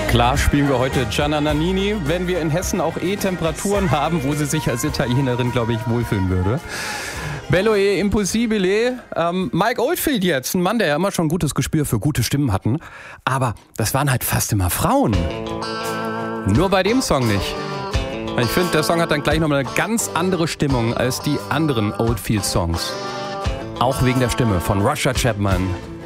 Klar spielen wir heute Gianna Nannini, wenn wir in Hessen auch Temperaturen haben, wo sie sich als Italienerin, glaube ich, wohlfühlen würde. Bello e impossibile. Mike Oldfield jetzt, ein Mann, der ja immer schon ein gutes Gespür für gute Stimmen hatten. Aber das waren halt fast immer Frauen. Nur bei dem Song nicht. Ich finde, der Song hat dann gleich nochmal eine ganz andere Stimmung als die anderen Oldfield-Songs. Auch wegen der Stimme von Roger Chapman.